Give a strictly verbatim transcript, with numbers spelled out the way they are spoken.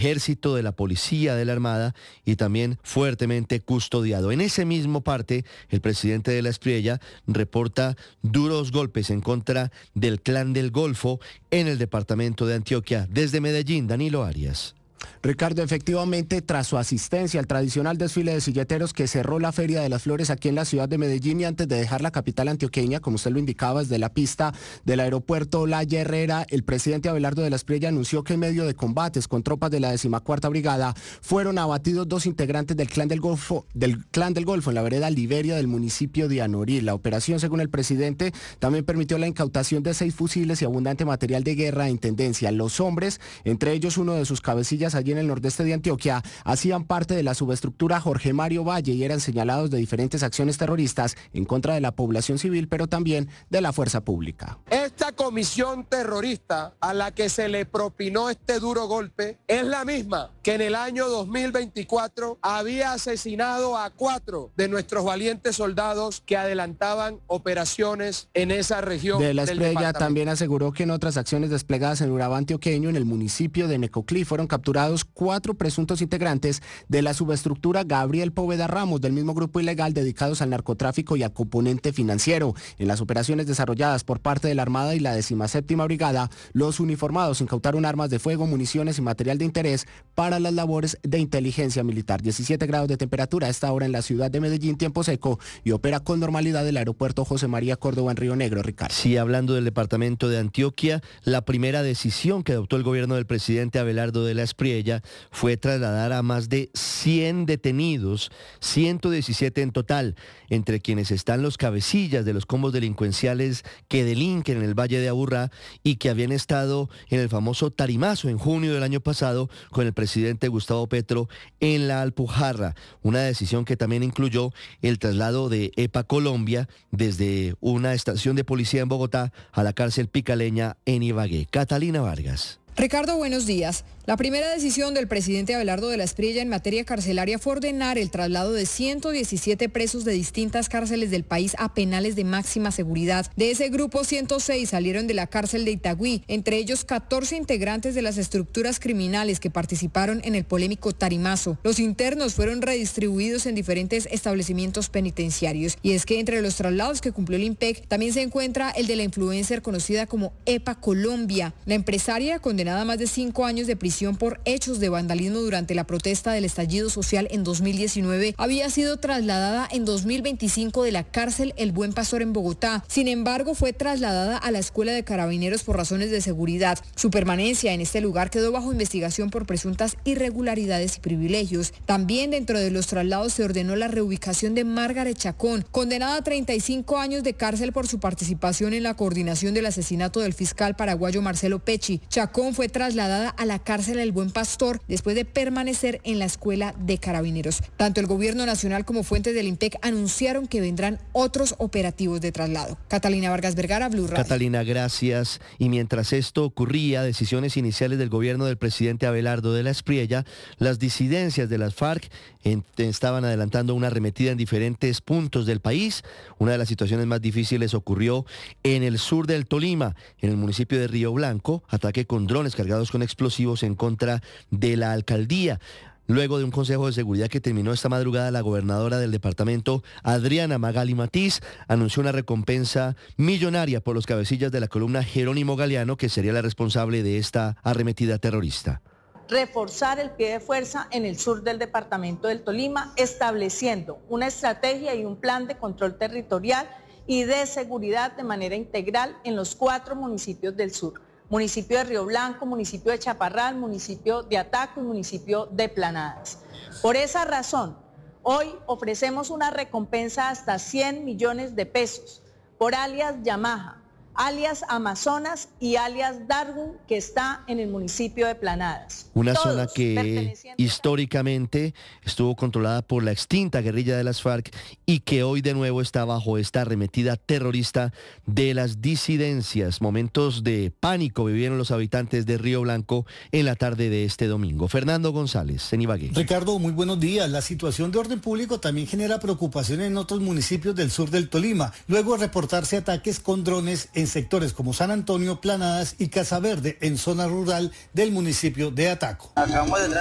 ejército, de la policía, de la armada y también fuertemente custodiado. En ese mismo parte, el presidente de la Espriella reporta duros golpes en contra del Clan del Golfo en el departamento de Antioquia. Desde Medellín, Danilo Arias. Ricardo, efectivamente, tras su asistencia al tradicional desfile de silleteros que cerró la Feria de las Flores aquí en la ciudad de Medellín y antes de dejar la capital antioqueña, como usted lo indicaba, desde la pista del aeropuerto La Herrera, el presidente Abelardo de la Espriella anunció que en medio de combates con tropas de la decimacuarta Brigada fueron abatidos dos integrantes del Clan del Golfo, del Clan del Golfo en la vereda Liberia del municipio de Anorí. La operación, según el presidente, también permitió la incautación de seis fusiles y abundante material de guerra en tendencia. Los hombres, entre ellos uno de sus cabecillas allí en el nordeste de Antioquia, hacían parte de la subestructura Jorge Mario Valle y eran señalados de diferentes acciones terroristas en contra de la población civil, pero también de la fuerza pública. Esta comisión terrorista a la que se le propinó este duro golpe es la misma que en el año dos mil veinticuatro había asesinado a cuatro de nuestros valientes soldados que adelantaban operaciones en esa región. De la Espriella también aseguró que en otras acciones desplegadas en Urabá antioqueño, en el municipio de Necoclí, fueron capturados cuatro presuntos integrantes de la subestructura Gabriel Poveda Ramos, del mismo grupo ilegal dedicados al narcotráfico y al componente financiero. En las operaciones desarrolladas por parte de la Armada y la decimaséptima Brigada, los uniformados incautaron armas de fuego, municiones y material de interés para las labores de inteligencia militar. diecisiete grados de temperatura a esta hora en la ciudad de Medellín, tiempo seco, y opera con normalidad el aeropuerto José María Córdoba en Río Negro. Ricardo. Sí, hablando del departamento de Antioquia, la primera decisión que adoptó el gobierno del presidente Abelardo de la Espriella fue trasladar a más de cien detenidos, ciento diecisiete en total, entre quienes están los cabecillas de los combos delincuenciales que delinquen en el Valle de Aburrá y que habían estado en el famoso Tarimazo en junio del año pasado con el presidente Gustavo Petro en la Alpujarra. Una decisión que también incluyó el traslado de EPA Colombia desde una estación de policía en Bogotá a la cárcel picaleña en Ibagué. Catalina Vargas. Ricardo, buenos días. La primera decisión del presidente Abelardo de la Espriella en materia carcelaria fue ordenar el traslado de ciento diecisiete presos de distintas cárceles del país a penales de máxima seguridad. De ese grupo, ciento seis salieron de la cárcel de Itagüí, entre ellos catorce integrantes de las estructuras criminales que participaron en el polémico Tarimazo. Los internos fueron redistribuidos en diferentes establecimientos penitenciarios. Y es que entre los traslados que cumplió el IMPEC también se encuentra el de la influencer conocida como EPA Colombia. La empresaria, condenada a más de cinco años de prisión por hechos de vandalismo durante la protesta del estallido social en dos mil diecinueve, había sido trasladada en dos mil veinticinco de la cárcel El Buen Pastor en Bogotá. Sin embargo, fue trasladada a la Escuela de Carabineros por razones de seguridad. Su permanencia en este lugar quedó bajo investigación por presuntas irregularidades y privilegios. También dentro de los traslados se ordenó la reubicación de Margaret Chacón, condenada a treinta y cinco años de cárcel por su participación en la coordinación del asesinato del fiscal paraguayo Marcelo Pecci. Chacón fue trasladada a la cárcel El Buen Pastor después de permanecer en la Escuela de Carabineros. Tanto el gobierno nacional como fuentes del IMPEC anunciaron que vendrán otros operativos de traslado. Catalina Vargas Vergara, Blue Radio. Catalina, gracias. Y mientras esto ocurría, decisiones iniciales del gobierno del presidente Abelardo de la Espriella, las disidencias de las FARC en, estaban adelantando una arremetida en diferentes puntos del país. Una de las situaciones más difíciles ocurrió en el sur del Tolima, en el municipio de Río Blanco, ataque con drones cargados con explosivos en contra de la alcaldía. Luego de un consejo de seguridad que terminó esta madrugada, la gobernadora del departamento, Adriana Magali Matiz, anunció una recompensa millonaria por los cabecillas de la columna Jerónimo Galeano, que sería la responsable de esta arremetida terrorista. Reforzar el pie de fuerza en el sur del departamento del Tolima, estableciendo una estrategia y un plan de control territorial y de seguridad de manera integral en los cuatro municipios del sur. Municipio de Río Blanco, municipio de Chaparral, municipio de Ataco y municipio de Planadas. Por esa razón, hoy ofrecemos una recompensa hasta cien millones de pesos por alias Yamaha, alias Amazonas y alias Darwin, que está en el municipio de Planadas. Una Todos zona que históricamente estuvo controlada por la extinta guerrilla de las FARC y que hoy de nuevo está bajo esta arremetida terrorista de las disidencias. Momentos de pánico vivieron los habitantes de Río Blanco en la tarde de este domingo. Fernando González, en Ibagué. Ricardo, muy buenos días. La situación de orden público también genera preocupación en otros municipios del sur del Tolima, luego de reportarse ataques con drones en en sectores como San Antonio, Planadas y Casa Verde, en zona rural del municipio de Ataco. Acabamos de